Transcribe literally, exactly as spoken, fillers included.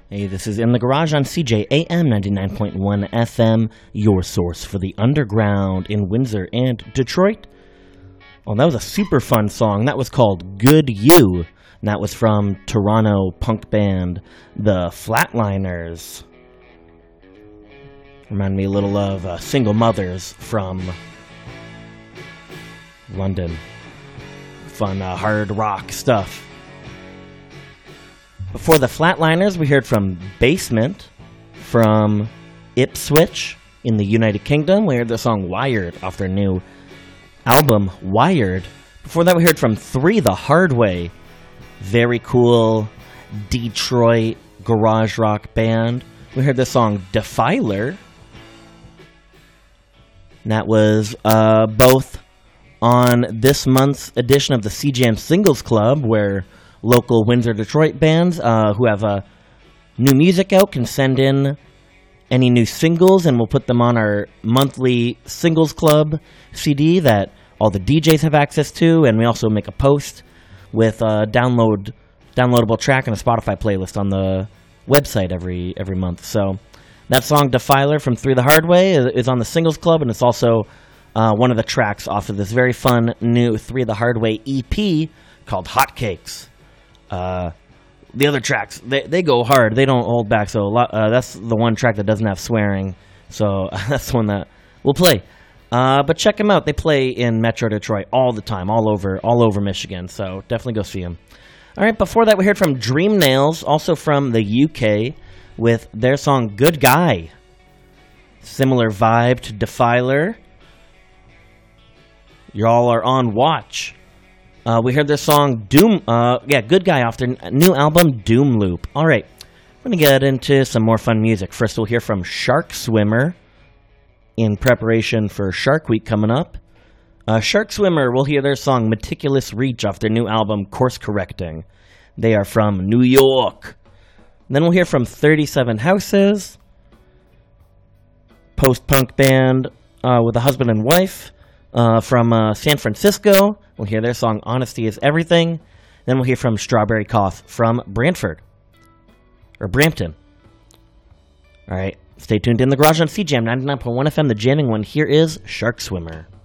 Hey, this is In the Garage on C J A M ninety-nine point one F M, your source for the underground in Windsor and Detroit. Oh, that was a super fun song. That was called Good You, and that was from Toronto punk band The Flatliners. Reminded me a little of uh, Single Mothers from London. Fun uh, hard rock stuff. Before The Flatliners, we heard from Basement from Ipswich in the United Kingdom. We heard the song Wired off their new album, Wired. Before that, we heard from Three the Hard Way. Very cool Detroit garage rock band. We heard the song Defiler. And that was uh, both on this month's edition of the C J M Singles Club, where local Windsor, Detroit bands uh, who have uh, new music out can send in any new singles, and we'll put them on our monthly Singles Club C D that all the D Js have access to, and we also make a post with a download downloadable track and a Spotify playlist on the website every every month. So that song Defiler from Through the Hard Way is on the Singles Club, and it's also uh, one of the tracks off of this very fun new Three the Hard Way E P called Hotcakes. Uh, the other tracks, they they go hard. They don't hold back. So a lot, uh, that's the one track that doesn't have swearing. So that's the one that we'll play. Uh, but check them out. They play in Metro Detroit all the time, all over all over Michigan. So definitely go see them. All right. Before that, we heard from Dream Nails, also from the U K, with their song "Good Guy." Similar vibe to Defiler. Y'all are on watch. Uh, we heard their song Doom, uh, yeah, Good Guy off their new album Doom Loop. All right, we're going to get into some more fun music. First, we'll hear from Shark Swimmer in preparation for Shark Week coming up. Uh, Shark Swimmer, we'll hear their song Meticulous Reach off their new album Course Correcting. They are from New York. And then we'll hear from thirty-seven Houses, post-punk band uh, with a husband and wife. Uh, from uh, San Francisco, we'll hear their song Honesty is Everything. Then we'll hear from Strawberry Cough from Brantford. Or Brampton. All right, stay tuned in the garage on C J M ninety-nine point one F M, the jamming one. Here is Shark Swimmer.